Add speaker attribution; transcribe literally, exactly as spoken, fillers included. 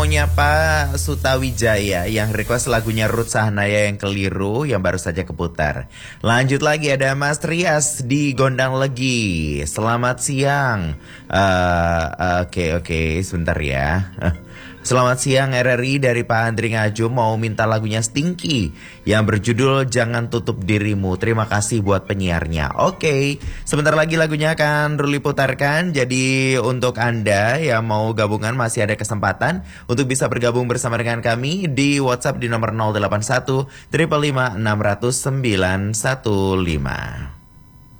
Speaker 1: maunya Pak Sutawijaya yang request lagunya Ruth Sahanaya yang Keliru yang baru saja keputar. Lanjut lagi ada Mas Trias di Gondang Legi. Selamat siang. Uh, Oke oke okay, okay. Sebentar ya. Selamat siang R R I dari Pak Andri Ngajum mau minta lagunya Stinky yang berjudul Jangan Tutup Dirimu. Terima kasih buat penyiarnya. Oke, sebentar lagi lagunya akan Ruli putarkan. Jadi untuk Anda yang mau gabungan masih ada kesempatan untuk bisa bergabung bersama dengan kami di WhatsApp di nomor nol delapan satu lima lima enam nol nol sembilan satu lima.